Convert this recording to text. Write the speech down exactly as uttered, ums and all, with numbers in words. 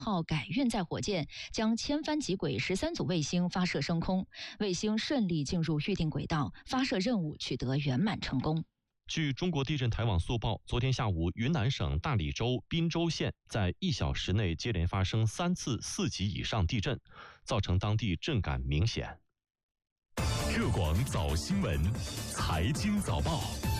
号改运载火箭将千帆级轨十三组卫星发射升空，卫星顺利进入预定轨道，发射任务取得圆满成功。 据中国地震台网速报，昨天下午，云南省大理州滨州县在一小时内接连发生三次四级以上地震，造成当地震感明显。 热广早新闻，财经早报。